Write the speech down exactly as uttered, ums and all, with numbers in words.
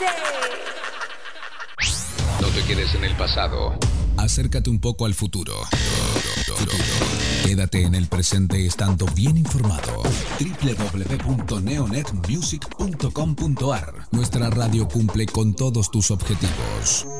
No te quedes en el pasado. Acércate un poco al futuro. Futuro. Quédate en el presente estando bien informado. doble u doble u doble u punto neonet music punto com punto a r. Nuestra radio cumple con todos tus objetivos.